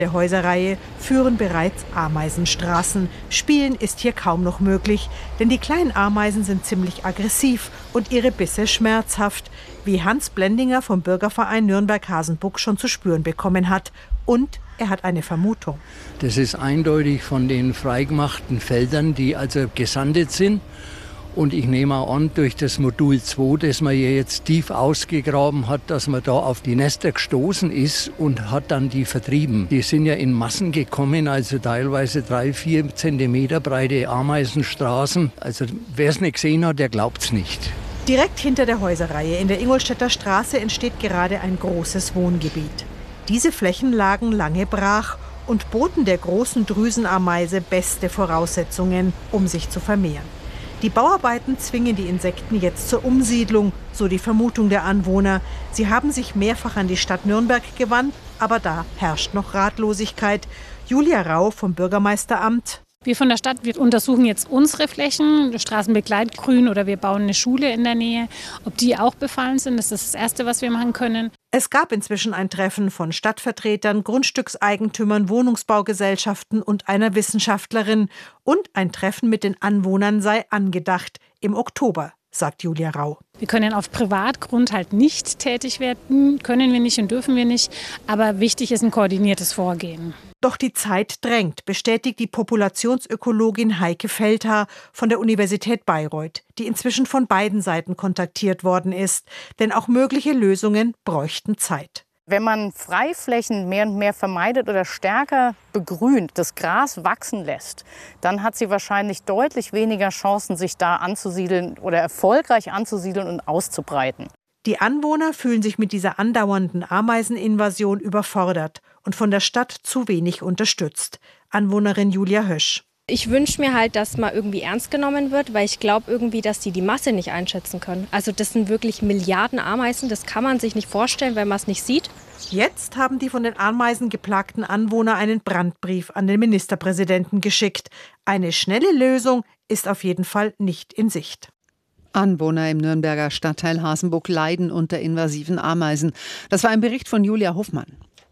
Der Häuserreihe führen bereits Ameisenstraßen. Spielen ist hier kaum noch möglich, denn die kleinen Ameisen sind ziemlich aggressiv und ihre Bisse schmerzhaft, wie Hans Blendinger vom Bürgerverein Nürnberg-Hasenbuck schon zu spüren bekommen hat. Und er hat eine Vermutung. Das ist eindeutig von den freigemachten Feldern, die also gesandet sind. Und ich nehme auch an, durch das Modul 2, das man hier jetzt tief ausgegraben hat, dass man da auf die Nester gestoßen ist und hat dann die vertrieben. Die sind ja in Massen gekommen, also teilweise 3-4 Zentimeter breite Ameisenstraßen. Also wer es nicht gesehen hat, der glaubt es nicht. Direkt hinter der Häuserreihe in der Ingolstädter Straße entsteht gerade ein großes Wohngebiet. Diese Flächen lagen lange brach und boten der großen Drüsenameise beste Voraussetzungen, um sich zu vermehren. Die Bauarbeiten zwingen die Insekten jetzt zur Umsiedlung, so die Vermutung der Anwohner. Sie haben sich mehrfach an die Stadt Nürnberg gewandt, aber da herrscht noch Ratlosigkeit. Julia Rau vom Bürgermeisteramt. Wir von der Stadt, wir untersuchen jetzt unsere Flächen, Straßenbegleitgrün oder wir bauen eine Schule in der Nähe. Ob die auch befallen sind, das ist das Erste, was wir machen können. Es gab inzwischen ein Treffen von Stadtvertretern, Grundstückseigentümern, Wohnungsbaugesellschaften und einer Wissenschaftlerin. Und ein Treffen mit den Anwohnern sei angedacht im Oktober, sagt Julia Rau. Wir können auf Privatgrund halt nicht tätig werden, können wir nicht und dürfen wir nicht. Aber wichtig ist ein koordiniertes Vorgehen. Doch die Zeit drängt, bestätigt die Populationsökologin Heike Feldhaar von der Universität Bayreuth, die inzwischen von beiden Seiten kontaktiert worden ist. Denn auch mögliche Lösungen bräuchten Zeit. Wenn man Freiflächen mehr und mehr vermeidet oder stärker begrünt, das Gras wachsen lässt, dann hat sie wahrscheinlich deutlich weniger Chancen, sich da anzusiedeln oder erfolgreich anzusiedeln und auszubreiten. Die Anwohner fühlen sich mit dieser andauernden Ameiseninvasion überfordert und von der Stadt zu wenig unterstützt. Anwohnerin Julia Hösch. Ich wünsche mir halt, dass mal irgendwie ernst genommen wird, weil ich glaube irgendwie, dass die Masse nicht einschätzen können. Also das sind wirklich Milliarden Ameisen, das kann man sich nicht vorstellen, wenn man es nicht sieht. Jetzt haben die von den Ameisen geplagten Anwohner einen Brandbrief an den Ministerpräsidenten geschickt. Eine schnelle Lösung ist auf jeden Fall nicht in Sicht. Anwohner im Nürnberger Stadtteil Hasenbuck leiden unter invasiven Ameisen. Das war ein Bericht von Julia Hofmann.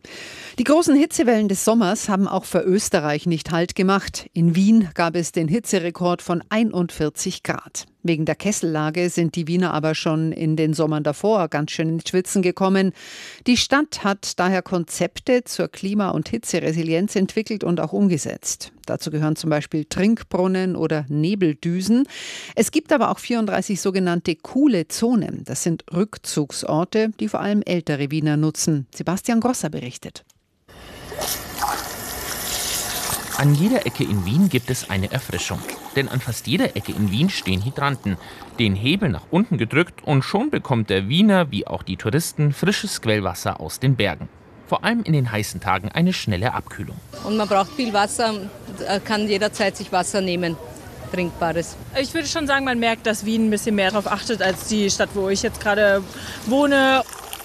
Die großen Hitzewellen des Sommers haben auch für Österreich nicht Halt gemacht. In Wien gab es den Hitzerekord von 41 Grad. Wegen der Kessellage sind die Wiener aber schon in den Sommern davor ganz schön ins Schwitzen gekommen. Die Stadt hat daher Konzepte zur Klima- und Hitzeresilienz entwickelt und auch umgesetzt. Dazu gehören zum Beispiel Trinkbrunnen oder Nebeldüsen. Es gibt aber auch 34 sogenannte coole Zonen. Das sind Rückzugsorte, die vor allem ältere Wiener nutzen. Sebastian Grosser berichtet. An jeder Ecke in Wien gibt es eine Erfrischung. Denn an fast jeder Ecke in Wien stehen Hydranten. Den Hebel nach unten gedrückt und schon bekommt der Wiener wie auch die Touristen frisches Quellwasser aus den Bergen. Vor allem in den heißen Tagen eine schnelle Abkühlung. Und man braucht viel Wasser, kann jederzeit sich Wasser nehmen, Trinkbares. Ich würde schon sagen, man merkt, dass Wien ein bisschen mehr darauf achtet als die Stadt, wo ich jetzt gerade wohne.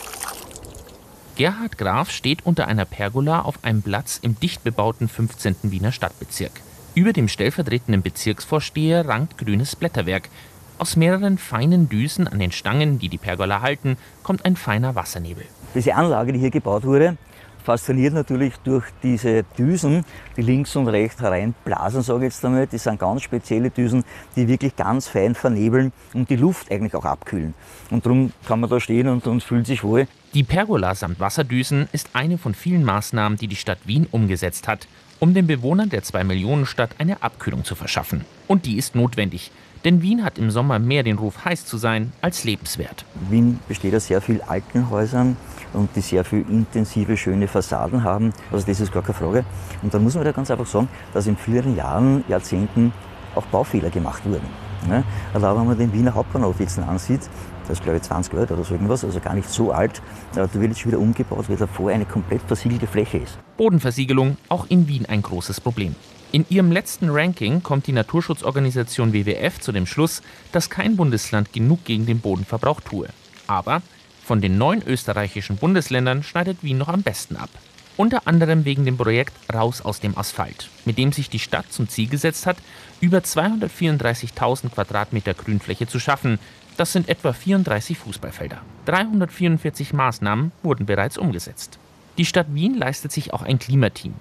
Gerhard Graf steht unter einer Pergola auf einem Platz im dicht bebauten 15. Wiener Stadtbezirk. Über dem stellvertretenden Bezirksvorsteher rankt grünes Blätterwerk. Aus mehreren feinen Düsen an den Stangen, die die Pergola halten, kommt ein feiner Wassernebel. Diese Anlage, die hier gebaut wurde, fasziniert natürlich durch diese Düsen, die links und rechts hereinblasen, sage ich jetzt einmal. Das sind ganz spezielle Düsen, die wirklich ganz fein vernebeln und die Luft eigentlich auch abkühlen. Und darum kann man da stehen und fühlt sich wohl. Die Pergola samt Wasserdüsen ist eine von vielen Maßnahmen, die die Stadt Wien umgesetzt hat, um den Bewohnern der 2-Millionen-Stadt eine Abkühlung zu verschaffen. Und die ist notwendig. Denn Wien hat im Sommer mehr den Ruf, heiß zu sein, als lebenswert. Wien besteht aus sehr vielen alten Häusern und die sehr viel intensive, schöne Fassaden haben. Also das ist gar keine Frage. Und da muss man da ganz einfach sagen, dass in früheren Jahren, Jahrzehnten auch Baufehler gemacht wurden. Aber wenn man den Wiener Hauptbahnhof jetzt ansieht, das ist glaube ich 20 Jahre oder so irgendwas, also gar nicht so alt, da wird jetzt wieder umgebaut, weil davor eine komplett versiegelte Fläche ist. Bodenversiegelung, auch in Wien ein großes Problem. In ihrem letzten Ranking kommt die Naturschutzorganisation WWF zu dem Schluss, dass kein Bundesland genug gegen den Bodenverbrauch tue. Aber von den 9 österreichischen Bundesländern schneidet Wien noch am besten ab. Unter anderem wegen dem Projekt Raus aus dem Asphalt, mit dem sich die Stadt zum Ziel gesetzt hat, über 234.000 Quadratmeter Grünfläche zu schaffen. Das sind etwa 34 Fußballfelder. 344 Maßnahmen wurden bereits umgesetzt. Die Stadt Wien leistet sich auch ein Klimateam.